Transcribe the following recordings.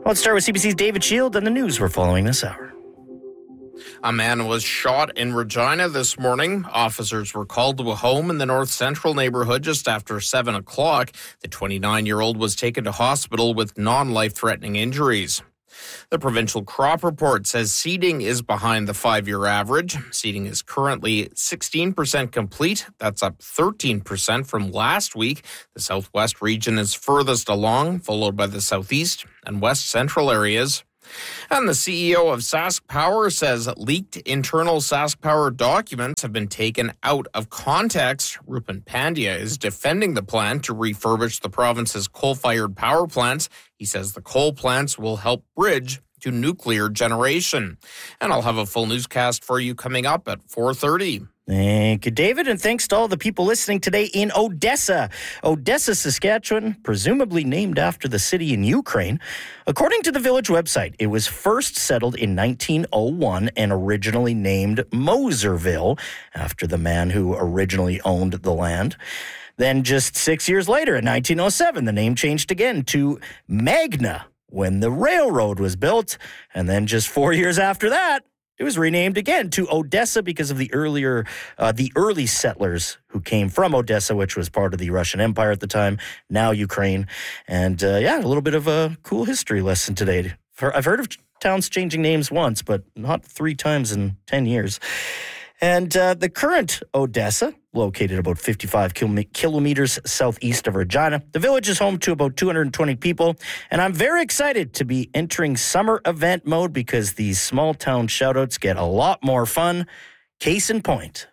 Let's start with CBC's David Shield and the news we're following this hour. A man was shot in Regina this morning. Officers were called to a home in the North Central neighborhood just after 7 o'clock. The 29-year-old was taken to hospital with non-life-threatening injuries. The provincial crop report says seeding is behind the 5-year average. Seeding is currently 16% complete. That's up 13% from last week. The southwest region is furthest along, followed by the southeast and west central areas. And the CEO of Sask Power says leaked internal Sask Power documents have been taken out of context. Rupan Pandya is defending the plan to refurbish the province's coal-fired power plants. He says the coal plants will help bridge to nuclear generation. And I'll have a full newscast for you coming up at 4:30. Thank you, David, and thanks to all the people listening today in Odessa. Odessa, Saskatchewan, presumably named after the city in Ukraine. According to the village website, it was first settled in 1901 and originally named Moserville, after the man who originally owned the land. Then just 6 years later, in 1907, the name changed again to Magna when the railroad was built. And then just 4 years after that, it was renamed again to Odessa because of the early settlers who came from Odessa, which was part of the Russian Empire at the time, now Ukraine. And a little bit of a cool history lesson today. I've heard of towns changing names once, but not 3 times in 10 years. And the current Odessa, located about 55 kilometers southeast of Regina. The village is home to about 220 people, and I'm very excited to be entering summer event mode because these small town shoutouts get a lot more fun. Case in point.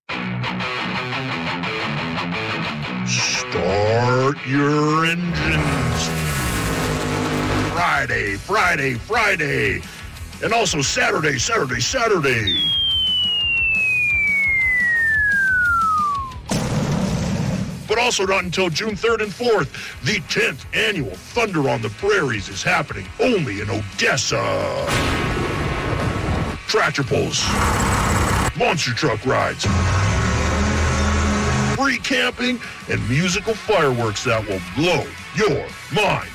Start your engines. Friday. And also Saturday. But also not until June 3rd and 4th. The 10th annual Thunder on the Prairies is happening only in Odessa. Tractor pulls, monster truck rides, free camping, and musical fireworks that will blow your mind.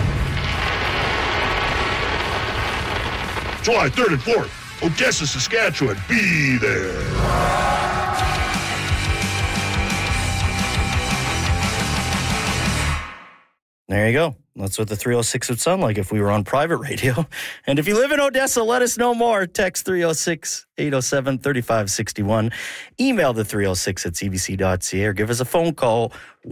July 3rd and 4th, Odessa, Saskatchewan, be there. There you go. That's what the 306 would sound like if we were on private radio. And if you live in Odessa, let us know more. Text 306-807-3561. Email the 306 at cbc.ca or give us a phone call,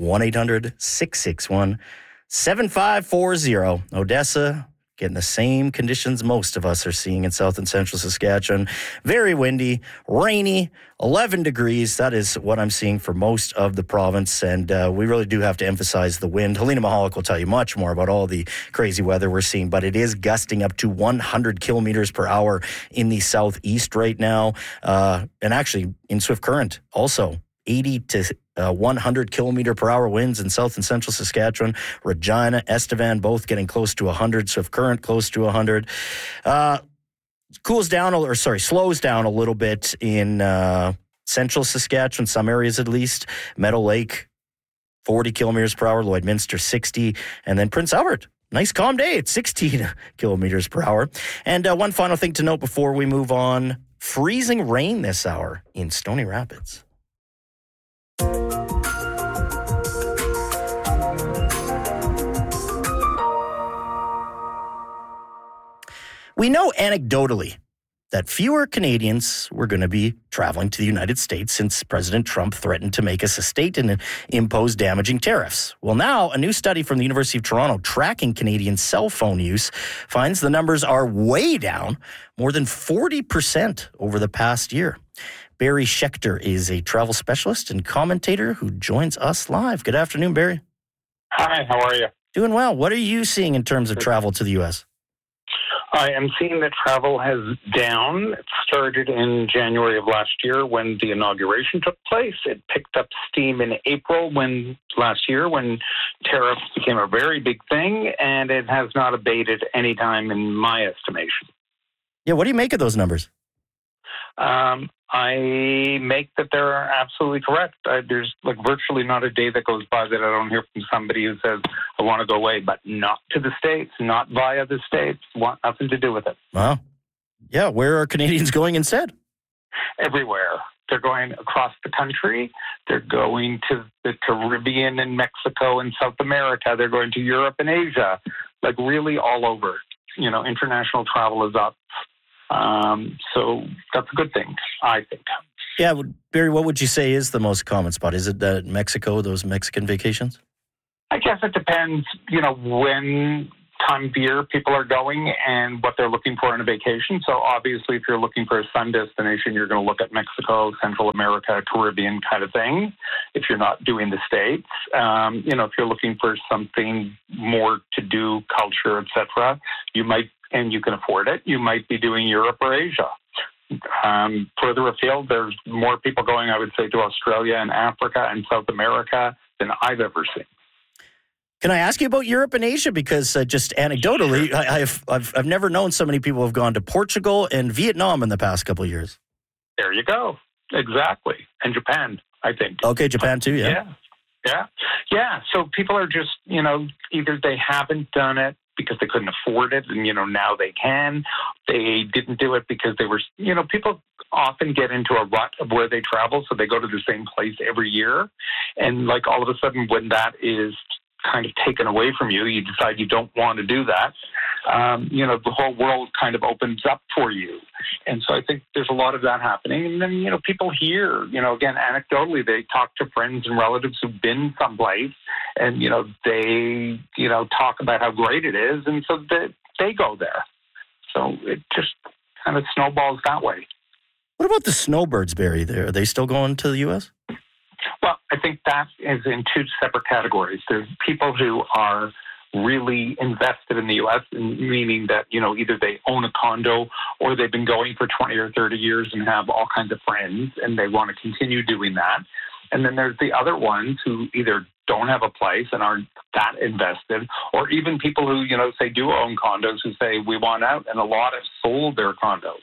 1-800-661-7540. Odessa, getting the same conditions most of us are seeing in south and central Saskatchewan. Very windy, rainy, 11 degrees. That is what I'm seeing for most of the province, and we really do have to emphasize the wind. Helena Mahalik will tell you much more about all the crazy weather we're seeing, but it is gusting up to 100 kilometers per hour in the southeast right now, and actually in Swift Current also. 80 to 100 kilometer per hour winds in south and central Saskatchewan. Regina, Estevan, both getting close to 100. Swift Current close to 100. Slows down a little bit in central Saskatchewan, some areas at least. Meadow Lake, 40 kilometers per hour. Lloydminster, 60. And then Prince Albert, nice calm day at 16 kilometers per hour. And one final thing to note before we move on. Freezing rain this hour in Stony Rapids. We know anecdotally that fewer Canadians were going to be traveling to the United States since President Trump threatened to make us a state and impose damaging tariffs. Well, now a new study from the University of Toronto tracking Canadian cell phone use finds the numbers are way down, more than 40% over the past year. Barry Schechter is a travel specialist and commentator who joins us live. Good afternoon, Barry. Hi, how are you? Doing well. What are you seeing in terms of travel to the U.S.? I am seeing that travel has down. It started in January of last year when the inauguration took place. It picked up steam in April last year when tariffs became a very big thing, and it has not abated any time in my estimation. Yeah, what do you make of those numbers? I make that they're absolutely correct. There's like virtually not a day that goes by that I don't hear from somebody who says, I want to go away, but not to the States, not via the States, want nothing to do with it. Wow. Yeah, where are Canadians going instead? Everywhere. They're going across the country. They're going to the Caribbean and Mexico and South America. They're going to Europe and Asia, like really all over. You know, international travel is up. So that's a good thing, I think. Yeah, Barry, what would you say is the most common spot? Is it Mexico, those Mexican vacations? I guess it depends, you know, when time of year people are going and what they're looking for in a vacation. So obviously, if you're looking for a sun destination, you're going to look at Mexico, Central America, Caribbean kind of thing. If you're not doing the States, you know, if you're looking for something more to do, culture, etc., you might, and you can afford it, you might be doing Europe or Asia. Further afield, there's more people going, I would say, to Australia and Africa and South America than I've ever seen. Can I ask you about Europe and Asia? Because just anecdotally, sure. I've never known so many people have gone to Portugal and Vietnam in the past couple of years. There you go. Exactly. And Japan, I think. Okay, Japan too, yeah. Yeah. So people are just, you know, either they haven't done it because they couldn't afford it and, you know, now they can. They didn't do it because they were, you know, people often get into a rut of where they travel, so they go to the same place every year. And like all of a sudden when that is kind of taken away from you, you decide you don't want to do that, you know, the whole world kind of opens up for you. And so I think there's a lot of that happening. And then, you know, people here, you know, again, anecdotally, they talk to friends and relatives who've been someplace and, you know, they, you know, talk about how great it is. And so they go there. So it just kind of snowballs that way. What about the snowbirds, Barry? Are they still going to the U.S.? Well, I think that is in two separate categories. There's people who are really invested in the U.S., meaning that, you know, either they own a condo or they've been going for 20 or 30 years and have all kinds of friends and they want to continue doing that. And then there's the other ones who either don't have a place and aren't that invested, or even people who, you know, say do own condos who say we want out, and a lot have sold their condos.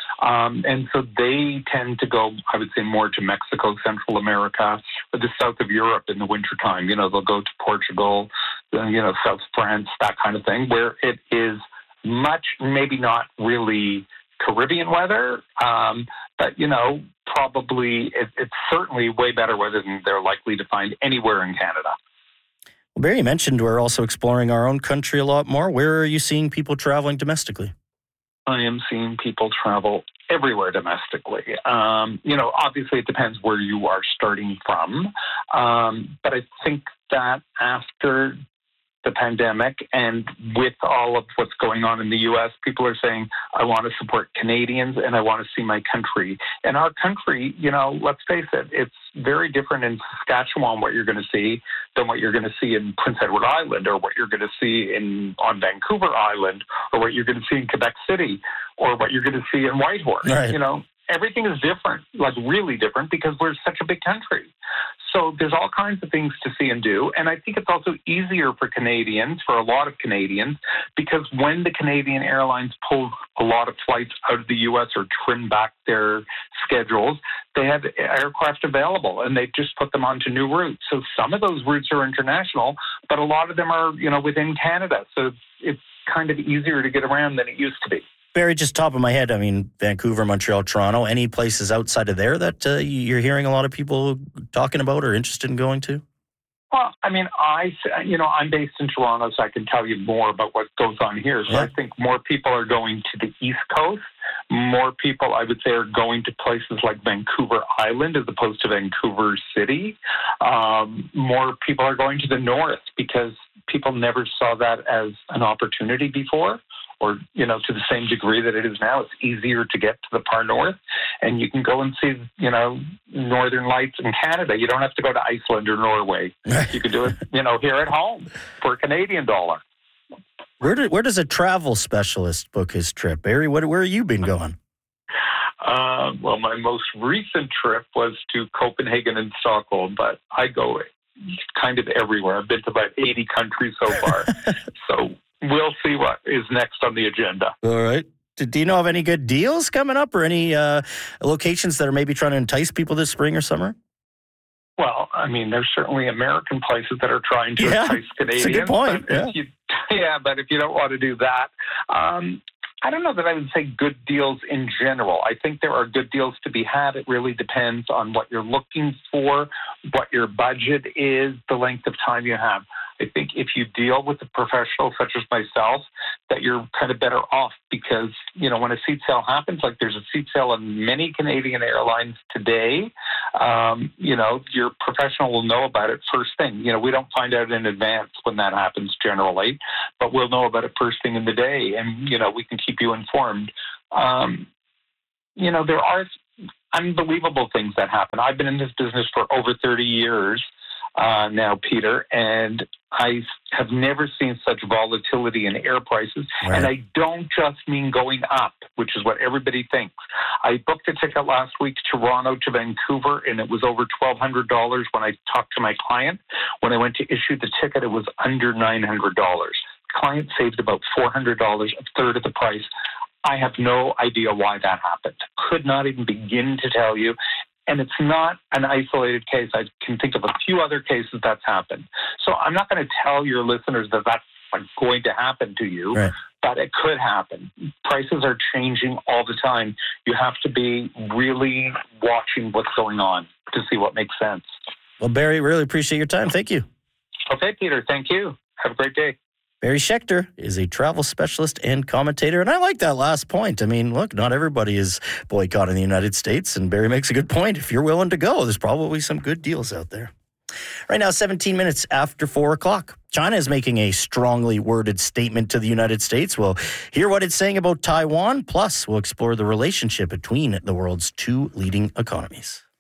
And so they tend to go, I would say, more to Mexico, Central America, or the south of Europe in the wintertime. You know, they'll go to Portugal, you know, South France, that kind of thing, where it is much, maybe not really Caribbean weather, but, you know, probably it's certainly way better weather than they're likely to find anywhere in Canada. Well, Barry, you mentioned we're also exploring our own country a lot more. Where are you seeing people traveling domestically? I am seeing people travel everywhere domestically. You know, obviously it depends where you are starting from. But I think that after the pandemic and with all of what's going on in the U.S., people are saying, I want to support Canadians and I want to see my country. And our country, you know, let's face it, it's very different in Saskatchewan, what you're going to see, than what you're going to see in Prince Edward Island, or what you're going to see on Vancouver Island, or what you're going to see in Quebec City, or what you're going to see in Whitehorse. Right. You know, everything is different, like really different, because we're such a big country. So there's all kinds of things to see and do. And I think it's also easier for Canadians, for a lot of Canadians, because when the Canadian Airlines pulled a lot of flights out of the U.S. or trimmed back their schedules, they had aircraft available and they just put them onto new routes. So some of those routes are international, but a lot of them are, you know, within Canada. So it's kind of easier to get around than it used to be. Barry, just top of my head, I mean, Vancouver, Montreal, Toronto, any places outside of there that you're hearing a lot of people talking about or interested in going to? Well, I mean, I'm based in Toronto, so I can tell you more about what goes on here. So yeah. I think more people are going to the East Coast. More people, I would say, are going to places like Vancouver Island as opposed to Vancouver City. More people are going to the North because people never saw that as an opportunity before. Or, you know, to the same degree that it is now. It's easier to get to the far north, and you can go and see, you know, Northern Lights in Canada. You don't have to go to Iceland or Norway. You can do it, you know, here at home for a Canadian dollar. Where does a travel specialist book his trip? Barry, where have you been going? Well, my most recent trip was to Copenhagen and Stockholm, but I go kind of everywhere. I've been to about 80 countries so far. So we'll see what is next on the agenda. All right. Do you know of any good deals coming up or any locations that are maybe trying to entice people this spring or summer? Well, I mean, there's certainly American places that are trying to entice Canadians. That's a good point. But if you don't want to do that, I don't know that I would say good deals in general. I think there are good deals to be had. It really depends on what you're looking for, what your budget is, the length of time you have. I think if you deal with a professional such as myself, that you're kind of better off because, when a seat sale happens, like there's a seat sale on many Canadian airlines today, your professional will know about it first thing. We don't find out in advance when that happens generally, but we'll know about it first thing in the day and, we can keep you informed. There are unbelievable things that happen. I've been in this business for over 30 years now, Peter, and I have never seen such volatility in air prices. Right. And I don't just mean going up, which is what everybody thinks. I booked a ticket last week, Toronto to Vancouver, and it was over $1,200 when I talked to my client. When I went to issue the ticket, it was under $900. The client saved about $400, a third of the price. I have no idea why that happened. Could not even begin to tell you. And it's not an isolated case. I can think of a few other cases that's happened. So I'm not going to tell your listeners that that's going to happen to you, right, but it could happen. Prices are changing all the time. You have to be really watching what's going on to see what makes sense. Well, Barry, really appreciate your time. Thank you. Okay, Peter. Thank you. Have a great day. Barry Schechter is a travel specialist and commentator, and I like that last point. I mean, look, not everybody is boycotting the United States, and Barry makes a good point. If you're willing to go, there's probably some good deals out there. Right now, 17 minutes after 4 o'clock. China is making a strongly worded statement to the United States. We'll hear what it's saying about Taiwan, plus we'll explore the relationship between the world's two leading economies.